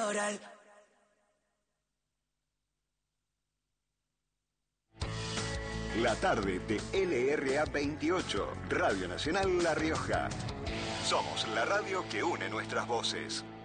Litoral. La tarde de LRA 28, Radio Nacional La Rioja. Somos la radio que une nuestras voces.